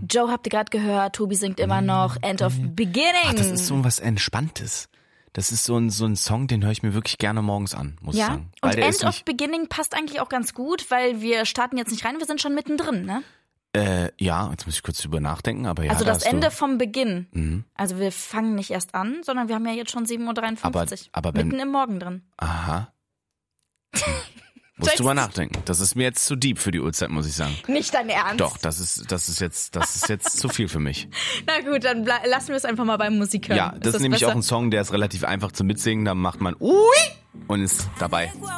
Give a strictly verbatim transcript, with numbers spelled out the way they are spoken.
Joe habt ihr gerade gehört, Tobi singt immer noch End of Beginning. Ach, das ist so was Entspanntes. Das ist so ein, so ein Song, den höre ich mir wirklich gerne morgens an, muss ja? ich sagen. Weil und der End ist of nicht, Beginning passt eigentlich auch ganz gut, weil wir starten jetzt nicht rein, wir sind schon mittendrin, ne? äh, ja, jetzt muss ich kurz drüber nachdenken, aber ja. Also da das hast Ende du, vom Beginn. Mhm. Also wir fangen nicht erst an, sondern wir haben ja jetzt schon sieben Uhr dreiundfünfzig. Aber, aber wenn, mitten im Morgen drin. aha. Muss drüber nachdenken. Das ist mir jetzt zu deep für die Uhrzeit, muss ich sagen. Nicht dein Ernst? Doch, das ist, das ist jetzt, das ist jetzt zu viel für mich. Na gut, dann ble- lassen wir es einfach mal beim Musik hören. Ja, das ist, das nämlich besser? auch ein Song, der ist relativ einfach zu mitsingen. Da macht man Ui und ist dabei.